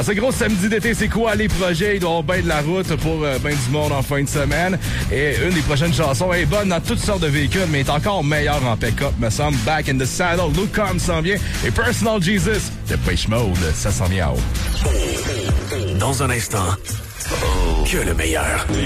En ce gros samedi d'été, c'est quoi les projets? Il doit y avoir bien de la route pour bien du monde en fin de semaine. Et une des prochaines chansons est bonne dans toutes sortes de véhicules, mais est encore meilleure en pick-up, me semble. Back in the Saddle, Luke Combs s'en vient. Et Personal Jesus, Depeche Mode, ça s'en vient en haut. Dans un instant, que le meilleur.